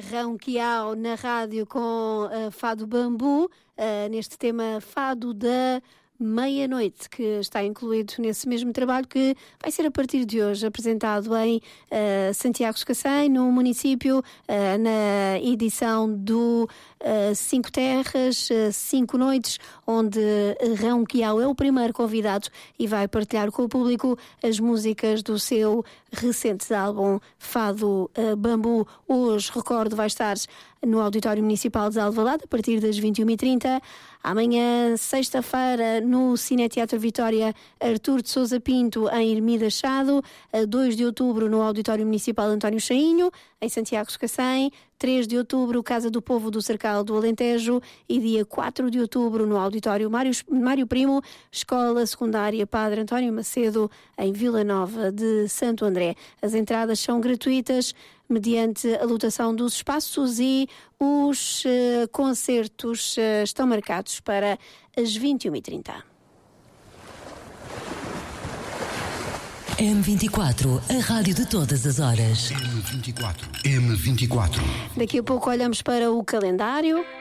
Rão Quiao na rádio com Fado Bambu, neste tema Fado da Meia-Noite, que está incluído nesse mesmo trabalho que vai ser a partir de hoje apresentado em Santiago de Cacém, no município, na edição do Cinco Terras, 5 noites, onde Rão Quiao é o primeiro convidado e vai partilhar com o público as músicas do seu recente álbum Fado Bambu. Hoje, recordo, vai estar no Auditório Municipal de Alvalade a partir das 21h30. Amanhã, sexta-feira, no Cineteatro Vitória, Artur de Sousa Pinto, em Ermida Chado. A 2 de outubro, no Auditório Municipal António Chainho, em Santiago de Cacém. 3 de outubro, Casa do Povo do Cercal do Alentejo. E dia 4 de outubro, no Auditório Mário Primo, Escola Secundária Padre António Macedo, em Vila Nova de Santo André. As entradas são gratuitas, mediante a lotação dos espaços, e os concertos estão marcados para as 21h30. M24, a rádio de todas as horas. M24. Daqui a pouco olhamos para o calendário.